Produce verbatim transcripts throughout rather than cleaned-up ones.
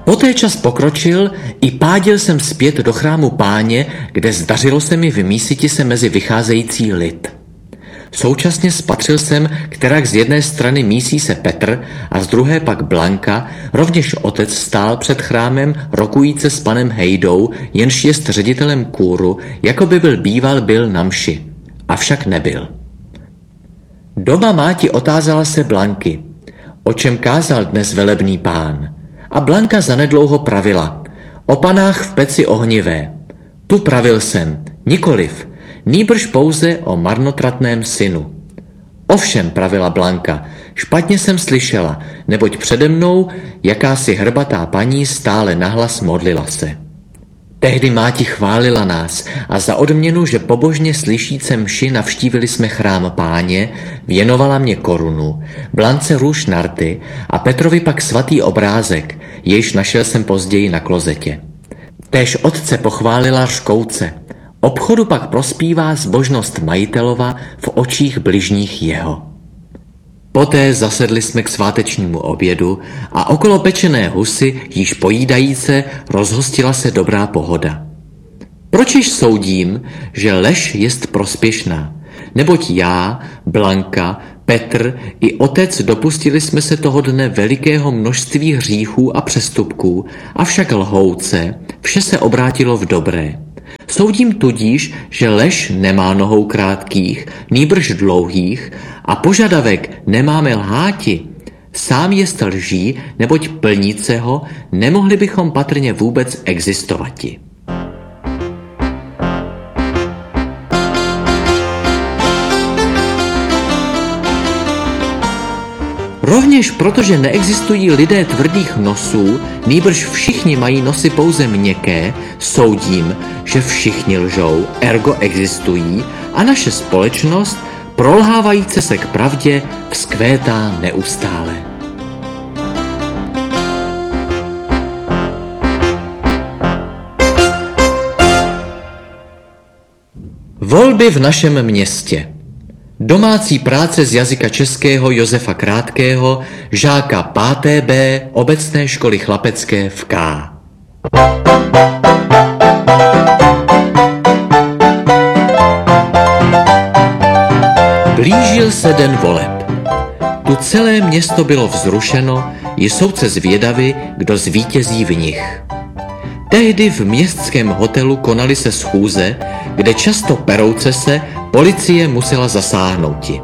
Poté čas pokročil, i pádil jsem zpět do chrámu Páně, kde zdařilo se mi vymísiti se mezi vycházející lid. Současně spatřil jsem, kterak z jedné strany mísí se Petr a z druhé pak Blanka, rovněž otec stál před chrámem rokujíce s panem Hejdou, jenž jest ředitelem kůru, jako by byl býval byl na mši. Avšak nebyl. Doma máti otázala se Blanky, o čem kázal dnes velebný pán. A Blanka zanedlouho pravila, o panách v peci ohnivé. Tu pravil jsem, nikoliv, nýbrž pouze o marnotratném synu. Ovšem, pravila Blanka, špatně jsem slyšela, neboť přede mnou jakási hrbatá paní stále nahlas modlila se. Tehdy máti chválila nás a za odměnu, že pobožně slyšíce mši navštívili jsme chrám Páně, věnovala mě korunu, Blance růž narty a Petrovi pak svatý obrázek, jejž našel jsem později na klozetě. Též otce pochválila řkouce, obchodu pak prospívá zbožnost majitelova v očích bližních jeho. Poté zasedli jsme k svátečnímu obědu a okolo pečené husy, již pojídajíce, rozhostila se dobrá pohoda. Pročiž soudím, že lež jest prospěšná, neboť já, Blanka, Petr i otec dopustili jsme se toho dne velikého množství hříchů a přestupků, avšak lhouce vše se obrátilo v dobré. Soudím tudíž, že lež nemá nohou krátkých, nýbrž dlouhých a požadavek nemáme lháti. Sám jest lží, neboť plníce ho, nemohli bychom patrně vůbec existovati. Rovněž protože neexistují lidé tvrdých nosů, nýbrž všichni mají nosy pouze měkké, soudím, že všichni lžou, ergo existují a naše společnost, prolhávajíce se k pravdě, vzkvétá neustále. Volby v našem městě. Domácí práce z jazyka českého Josefa Krátkého, žáka páté bé obecné školy chlapecké v K. Blížil se den voleb. Tu celé město bylo vzrušeno, jsou se zvědavi, kdo zvítězí v nich. Tehdy v městském hotelu konaly se schůze, kde často perouce se policie musela zasáhnouti.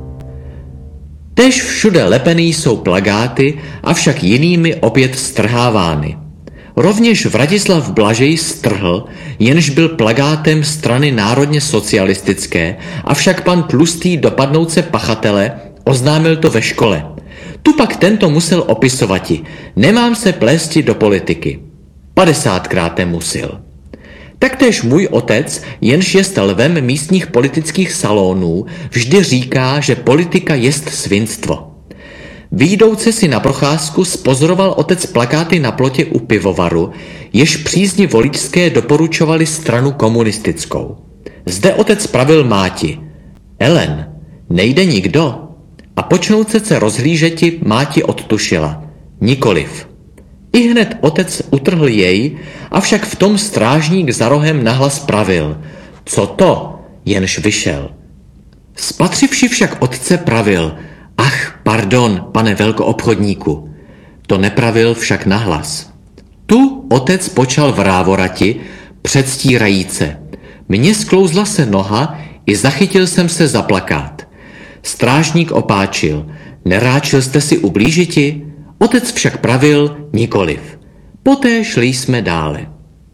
Též všude lepený jsou plagáty, avšak jinými opět strhávány. Rovněž Vratislav Blažej strhl, jenž byl plagátem strany národně socialistické, avšak pan Tlustý dopadnouce pachatele oznámil to ve škole. Tu pak tento musel opisovati, nemám se plésti do politiky. Padesátkrát musil. Taktéž můj otec, jenž jest lvem místních politických salonů, vždy říká, že politika jest svinstvo. Výjdouce si na procházku spozoroval otec plakáty na plotě u pivovaru, jež přízni voličské doporučovali stranu komunistickou. Zde otec pravil máti. Ellen, nejde nikdo? A počnouce se rozhlížeti máti odtušila. Nikoliv. Ihned otec utrhl jej, avšak v tom strážník za rohem nahlas pravil. Co to? Jenž vyšel. Spatřivši však otce pravil. Ach, pardon, pane velkoobchodníku. To nepravil však nahlas. Tu otec počal vrávorati, předstírajíce. Mně sklouzla se noha i zachytil jsem se za plakát. Strážník opáčil. Neráčil jste si ublížiti? Otec však pravil nikoliv. Poté šli jsme dále.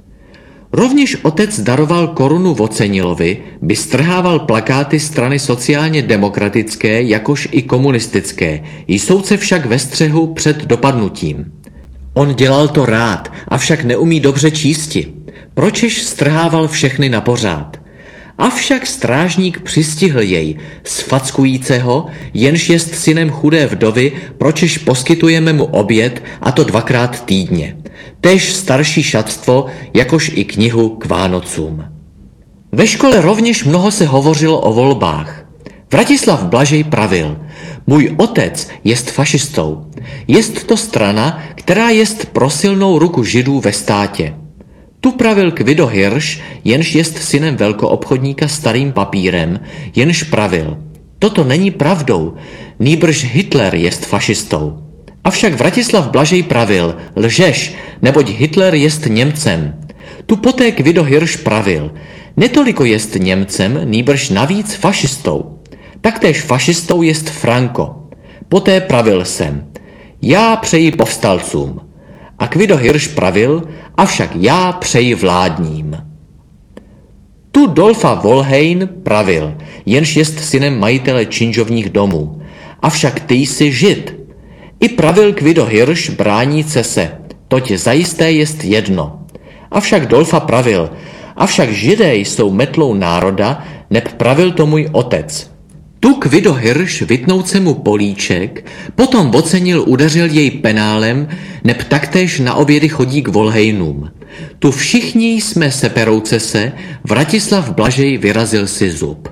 Rovněž otec daroval korunu Vocenilovi, by strhával plakáty strany sociálně demokratické, jakož i komunistické, jsou se však ve střehu před dopadnutím. On dělal to rád, avšak neumí dobře čísti. Pročež strhával všechny na pořád. Avšak strážník přistihl jej, sfackujíceho, jenž jest synem chudé vdovy, pročež poskytujeme mu oběd, a to dvakrát týdně. Též starší šatstvo, jakož i knihu k Vánocům. Ve škole rovněž mnoho se hovořilo o volbách. Vratislav Blažej pravil, Můj otec jest fašistou. Jest to strana, která jest pro silnou ruku Židů ve státě. Tu pravil Guido Hirsch, jenž jest synem velkoobchodníka starým papírem, jenž pravil: toto není pravdou, nýbrž Hitler jest fašistou. Avšak Vratislav Blažej pravil: lžeš, neboť Hitler jest Němcem. Tu poté Guido Hirsch pravil: netoliko jest Němcem, nýbrž navíc fašistou. Taktéž fašistou jest Franco. Poté pravil jsem: já přeji povstalcům. A Guido Hirsch pravil: avšak já přeji vládním. Tu Dolfa Wollhein pravil, jenž jest synem majitele činžovních domů: avšak ty jsi Žid. I pravil Guido Hirsch bráníce se: toť zajisté jest jedno. Avšak Dolfa pravil: avšak Židé jsou metlou národa, neb pravil to můj otec. Tu Guido Hirsch vytnouce mu políček, potom ocenil udeřil jej penálem, neb taktéž na obědy chodí k Wollheinům. Tu všichni jsme se perouce se, Vratislav Blažej vyrazil si zub.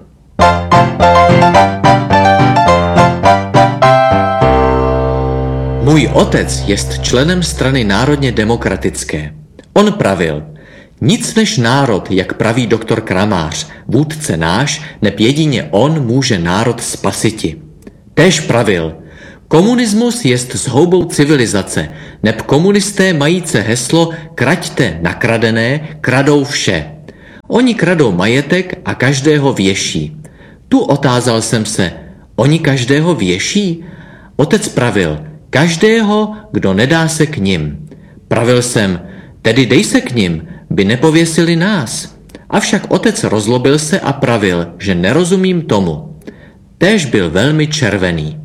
Můj otec jest členem strany národně demokratické. On pravil: nic než národ, jak praví doktor Kramář, vůdce náš, neb jedině on může národ spasiti. Též pravil: komunismus jest zhoubou civilizace, neb komunisté majíce heslo kraťte nakradené, kradou vše. Oni kradou majetek a každého věší. Tu otázal jsem se: oni každého věší? Otec pravil: každého, kdo nedá se k nim. Pravil jsem: tedy dej se k nim, by nepověsili nás. Avšak otec rozlobil se a pravil, že nerozumím tomu. Též byl velmi červený.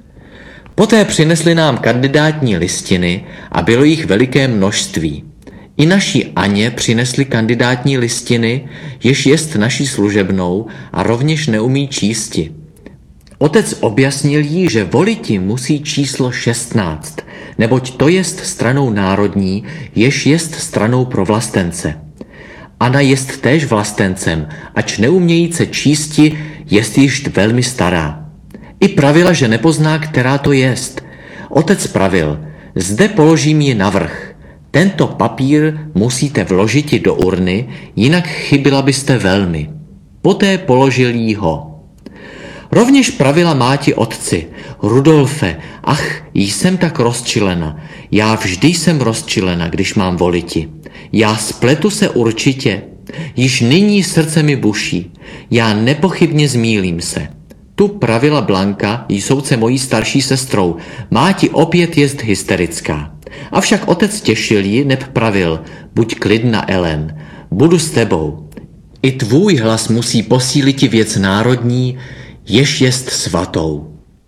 Poté přinesli nám kandidátní listiny a bylo jich veliké množství. I naší Aně přinesli kandidátní listiny, jež jest naší služebnou a rovněž neumí čísti. Otec objasnil jí, že voliti musí číslo šestnáct, neboť to jest stranou národní, jež jest stranou pro vlastence. Ana jest též vlastencem, ač neumějíce čísti, jest již velmi stará. I pravila, že nepozná, která to jest. Otec pravil: zde položím ji navrch. Tento papír musíte vložiti do urny, jinak chybila byste velmi. Poté položil jí ho. Rovněž pravila máti otci: Rudolfe, ach, jsem tak rozčilena. Já vždy jsem rozčilena, když mám voliti. Já spletu se určitě. Již nyní srdce mi buší. Já nepochybně zmýlím se. Tu pravila Blanka, jsouce mojí starší sestrou: máti opět jest hysterická. Avšak otec těšil ji, neb pravil: buď klidna, Ellen, budu s tebou. I tvůj hlas musí posíliti věc národní, jež jest svatou.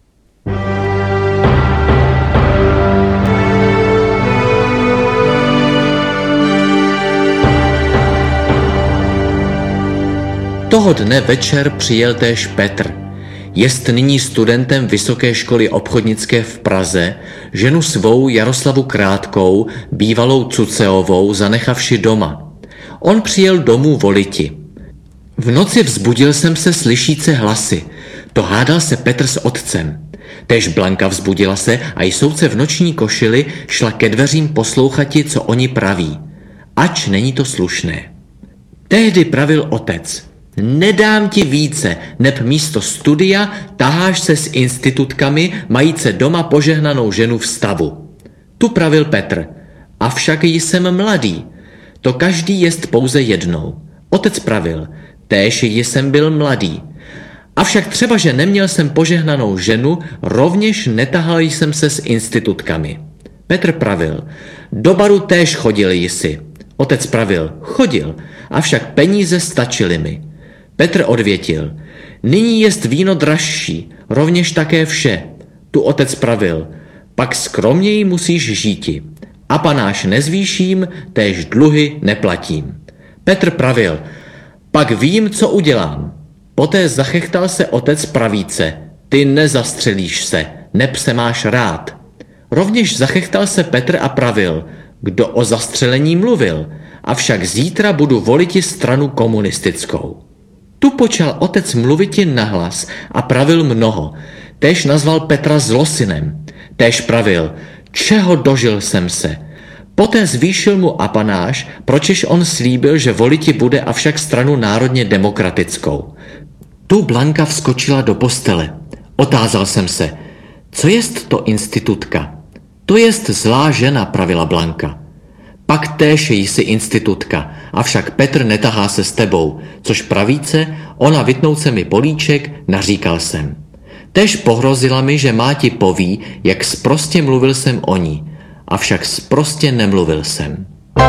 Toho dne večer přijel též Petr. Jest nyní studentem Vysoké školy obchodnické v Praze, ženu svou Jaroslavu Krátkou, bývalou Cuceovou, zanechavši doma. On přijel domů voliti. V noci vzbudil jsem se slyšíce hlasy. To hádal se Petr s otcem. Též Blanka vzbudila se a jsouce v noční košili šla ke dveřím poslouchati, co oni praví. Ač není to slušné. Tehdy pravil otec: nedám ti více, neb místo studia taháš se s institutkami, majíce doma požehnanou ženu v stavu. Tu pravil Petr: avšak jsem mladý. To každý jest pouze jednou. Otec pravil: též jsem byl mladý. Avšak třeba, že neměl jsem požehnanou ženu, rovněž netahal jsem se s institutkami. Petr pravil: do baru též chodil jsi. Otec pravil: chodil, avšak peníze stačily mi. Petr odvětil: nyní jest víno dražší, rovněž také vše. Tu otec pravil: pak skromněji musíš žíti. A panáš nezvýším, též dluhy neplatím. Petr pravil: pak vím, co udělám. Poté zachechtal se otec pravíce: ty nezastřelíš se, neb se máš rád. Rovněž zachechtal se Petr a pravil: kdo o zastřelení mluvil, avšak zítra budu voliti stranu komunistickou. Tu počal otec mluviti nahlas a pravil mnoho. Též nazval Petra zlosynem. Též pravil, čeho dožil jsem se. Poté zvýšil mu apanáž, pročež on slíbil, že voliti bude avšak stranu národně demokratickou. Tu Blanka vskočila do postele. Otázal jsem se, co jest to institutka? To jest zlá žena, pravila Blanka. Pak též jsi institutka, avšak Petr netahá se s tebou, což pravíce, ona vytnouce mi políček, naříkal jsem. Též pohrozila mi, že má ti poví, jak sprostě mluvil jsem o ní, avšak sprostě nemluvil jsem.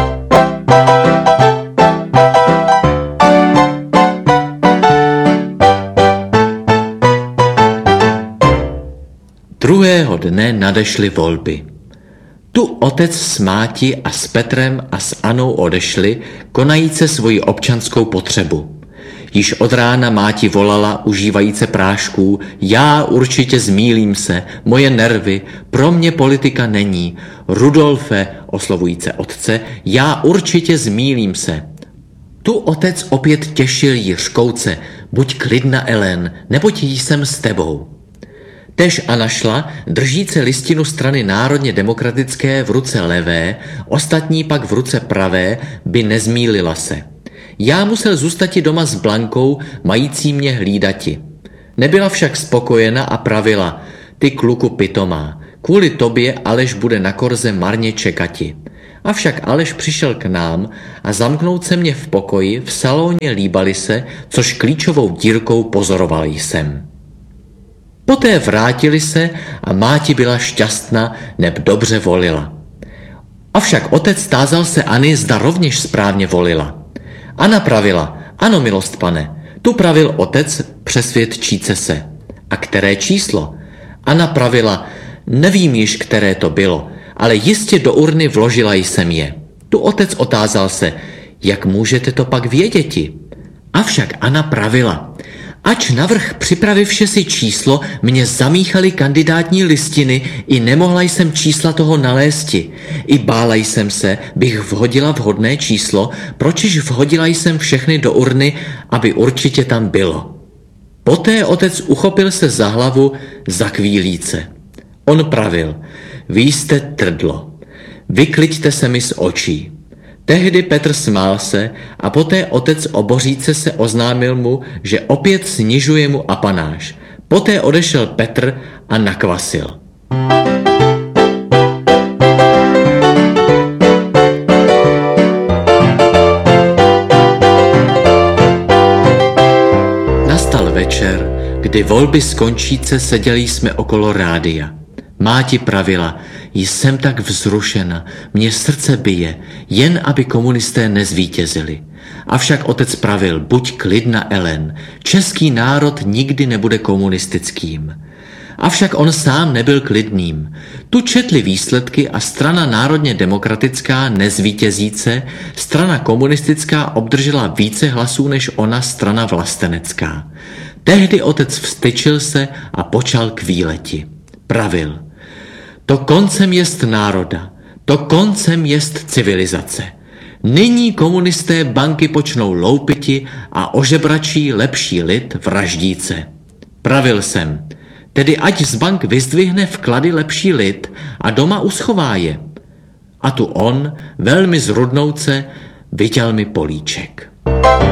Druhého dne nadešly volby. Tu otec s Máti a s Petrem a s Anou odešli, konajíce svoji občanskou potřebu. Již od rána Máti volala, užívajíce prášků, já určitě zmýlím se, moje nervy, pro mě politika není. Rudolfe, oslovujíce otce, já určitě zmýlím se. Tu otec opět těšil jí řkouce, buď klidna, Ellen, neboť jsem s tebou. Též Anna šla, držíce listinu strany národně demokratické v ruce levé, ostatní pak v ruce pravé, by nezmýlila se. Já musel zůstati doma s Blankou, mající mě hlídati. Nebyla však spokojena a pravila, ty kluku pitomá, kvůli tobě Aleš bude na korze marně čekati. Avšak Aleš přišel k nám a zamknout se mě v pokoji, v salóně líbali se, což klíčovou dírkou pozoroval jsem. Poté vrátili se a Máti byla šťastná, neb dobře volila. Avšak otec tázal se Anny, zda rovněž správně volila. Anna pravila, ano, milost pane, tu pravil otec, přesvědčíce se. A které číslo? Anna pravila, nevím již, které to bylo, ale jistě do urny vložila jsem je. Tu otec otázal se, jak můžete to pak věděti? Avšak Anna pravila, ač navrch připravivše si číslo, mě zamíchaly kandidátní listiny i nemohla jsem čísla toho nalézti. I bála jsem se, bych vhodila vhodné číslo, pročiž vhodila jsem všechny do urny, aby určitě tam bylo. Poté otec uchopil se za hlavu za kvílíce. On pravil, vy jste trdlo, vykliďte se mi z očí. Tehdy Petr smál se a poté otec oboříce se oznámil mu, že opět snižuje mu apanáž. Poté odešel Petr a nakvasil. Nastal večer, kdy volby skončíce seděli jsme okolo rádia. Máti pravila, jsem tak vzrušena, mě srdce bije, jen aby komunisté nezvítězili. Avšak otec pravil, buď klidna, Ellen, český národ nikdy nebude komunistickým. Avšak on sám nebyl klidným. Tu četli výsledky a strana národně demokratická nezvítězíce, strana komunistická obdržela více hlasů než ona strana vlastenecká. Tehdy otec vstyčil se a počal k výleti. Pravil, to koncem jest národa, to koncem jest civilizace. Nyní komunisté banky počnou loupiti a ožebračí lepší lid vraždíce. Pravil jsem, tedy ať z bank vyzdvihne vklady lepší lid a doma uschová je. A tu on, velmi zrudnouce, viděl mi políček.